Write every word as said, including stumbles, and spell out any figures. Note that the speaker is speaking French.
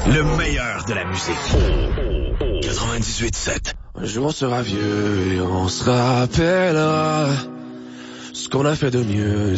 Le meilleur de la musique. quatre-vingt-dix-huit sept. Un jour on sera vieux et on se rappellera ce qu'on a fait de mieux